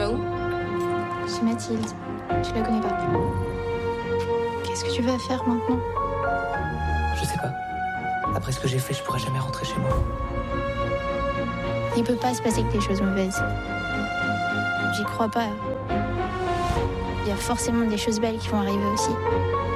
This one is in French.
vas où? Chez Mathilde. Tu la connais pas. Qu'est-ce que tu vas faire maintenant? Je sais pas. Après ce que j'ai fait, je pourrais jamais rentrer chez moi. Il peut pas se passer que des choses mauvaises. J'y crois pas. Il y a forcément des choses belles qui vont arriver aussi.